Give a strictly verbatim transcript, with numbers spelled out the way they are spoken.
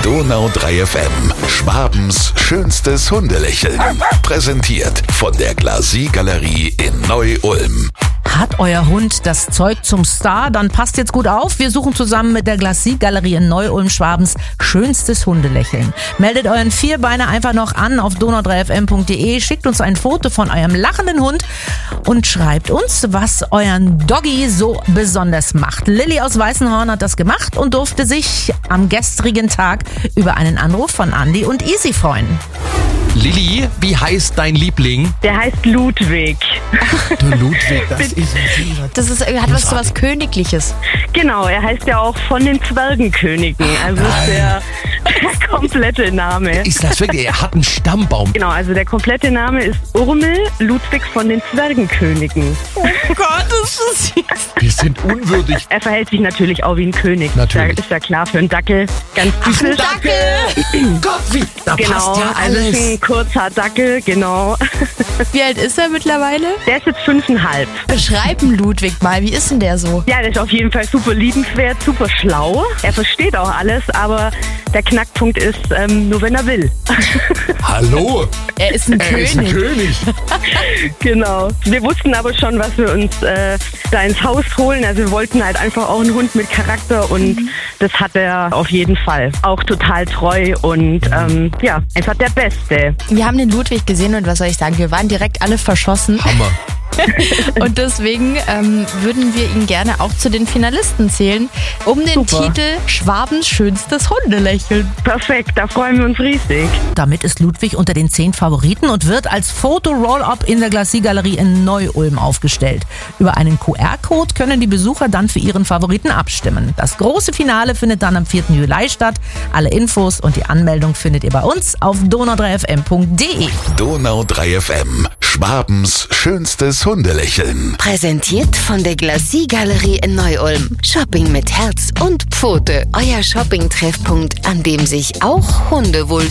Donau drei F M, Schwabens schönstes Hundelächeln. Präsentiert von der Glacis-Galerie in Neu-Ulm. Hat euer Hund das Zeug zum Star? Dann passt jetzt gut auf. Wir suchen zusammen mit der Glacis-Galerie in Neu-Ulm Schwabens schönstes Hundelächeln. Meldet euren Vierbeiner einfach noch an auf donau drei f m punkt de, schickt uns ein Foto von eurem lachenden Hund und schreibt uns, was euren Doggy so besonders macht. Lilly aus Weißenhorn hat das gemacht und durfte sich am gestrigen Tag über einen Anruf von Andi und Easy freuen. Lilly, wie heißt dein Liebling? Der heißt Ludwig. Der Ludwig, das ist Das ist, hat was so was Königliches. Genau, er heißt ja auch von den Zwergenkönigen. Also ist der, der komplette Name. Ist das wirklich? Er hat einen Stammbaum. Genau, also der komplette Name ist Urmel Ludwig von den Zwergenkönigen. Oh Gott, das ist süß. Wir sind unwürdig. Er verhält sich natürlich auch wie ein König. Natürlich. Ist ja klar für einen Dackel. Ganz typisch. Dackel! Gott, wie? Da Genau, passt ja also ist alles. ein kurzer Dackel, genau. Wie alt ist er mittlerweile? Der ist jetzt fünfeinhalb. Beschreiben Ludwig mal, wie ist denn der so? Ja, der ist auf jeden Fall super liebenswert, super schlau. Er versteht auch alles, aber der Knackpunkt ist, ähm, nur wenn er will. Hallo? Er ist ein Er König. ist ein König. Genau. Wir wussten aber schon, was wir uns äh, da ins Haus holen. Also wir wollten halt einfach auch einen Hund mit Charakter und das hat er auf jeden Fall. Auch total treu und ähm, ja, einfach der Beste. Wir haben den Ludwig gesehen und was soll ich sagen, wir waren direkt alle verschossen. Hammer. Und deswegen ähm, würden wir ihn gerne auch zu den Finalisten zählen, um den Super. Titel Schwabens schönstes Hundelächeln. Perfekt, da freuen wir uns riesig. Damit ist Ludwig unter den zehn Favoriten und wird als Foto-Roll-Up in der Glacis-Galerie in Neu-Ulm aufgestellt. Über einen Q R-Code können die Besucher dann für ihren Favoriten abstimmen. Das große Finale findet dann am vierten Juli statt. Alle Infos und die Anmeldung findet ihr bei uns auf donau drei f m punkt de. Donau drei F M, Schwabens schönstes Hundelächeln. Präsentiert von der Glacis-Galerie in Neu-Ulm. Shopping mit Herz und Pfote. Euer Shopping-Treffpunkt, an dem sich auch Hunde wohl